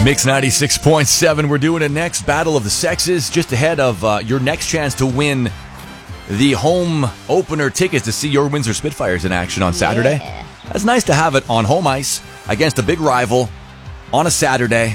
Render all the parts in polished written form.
Mix 96.7. We're doing a next Battle of the Sexes just ahead of your next chance to win the home opener tickets to see your Windsor Spitfires in action on Saturday. Yeah. That's nice to have it on home ice against a big rival on a Saturday.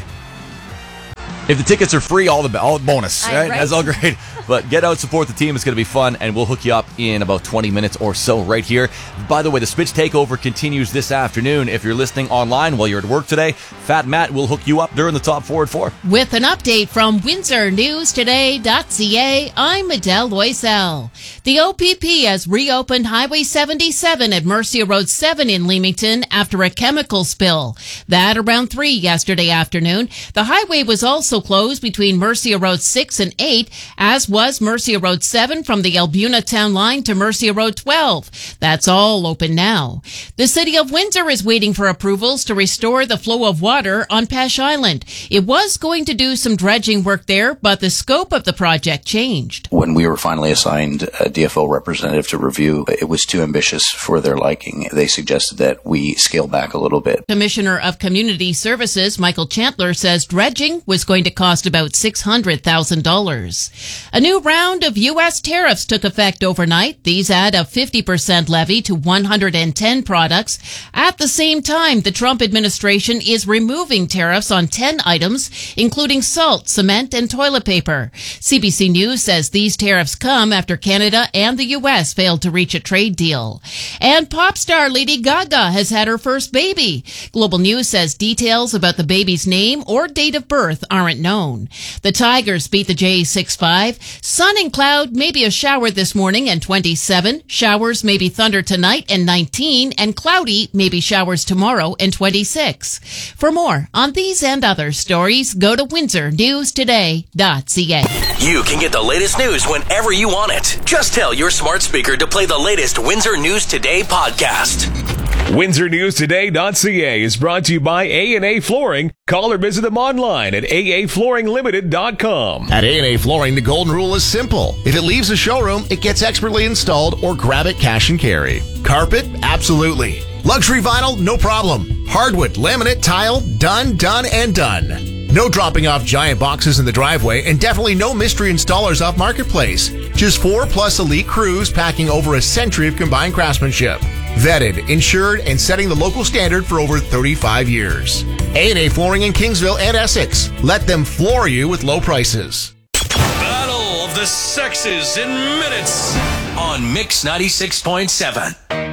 If the tickets are free, all bonus, right? That's all great. But get out, support the team. It's going to be fun, and we'll hook you up in about 20 minutes or so right here. By the way, the Spitz Takeover continues this afternoon. If you're listening online while you're at work today, Fat Matt will hook you up during the top 4 at 4. With an update from WindsorNewsToday.ca, I'm Adele Loisel. The OPP has reopened Highway 77 at Mercia Road 7 in Leamington after a chemical spill. That around 3 yesterday afternoon. The highway was also closed between Mercia Road 6 and 8, as was Mercia Road 7 from the Albuna Town Line to Mercia Road 12. That's all open now. The City of Windsor is waiting for approvals to restore the flow of water on Peche Island. It was going to do some dredging work there, but the scope of the project changed. When we were finally assigned a DFO representative to review, it was too ambitious for their liking. They suggested that we scale back a little bit. Commissioner of Community Services Michael Chandler says dredging was going to cost about $600,000. A new round of U.S. tariffs took effect overnight. These add a 50% levy to 110 products. At the same time, the Trump administration is removing tariffs on 10 items, including salt, cement, and toilet paper. CBC News says these tariffs come after Canada and the U.S. failed to reach a trade deal. And pop star Lady Gaga has had her first baby. Global News says details about the baby's name or date of birth aren't known. The Tigers beat the Jays 6-5. Sun and cloud, maybe a shower this morning and 27. Showers, maybe thunder tonight and 19. And cloudy, maybe showers tomorrow and 26. For more on these and other stories, go to WindsorNewsToday.ca. You can get the latest news whenever you want it. Just tell your smart speaker to play the latest Windsor News Today podcast. WindsorNewsToday.ca is brought to you by A&A Flooring. Call or visit them online at aaflooringlimited.com. At A&A Flooring, the golden rule is simple. If it leaves the showroom, it gets expertly installed or grab it cash and carry. Carpet? Absolutely. Luxury vinyl? No problem. Hardwood, laminate, tile? Done, and done. No dropping off giant boxes in the driveway, and definitely no mystery installers off Marketplace. Just 4+ elite crews packing over a century of combined craftsmanship. Vetted, insured, and setting the local standard for over 35 years. A&A Flooring in Kingsville and Essex. Let them floor you with low prices. Battle of the Sexes in minutes on Mix 96.7.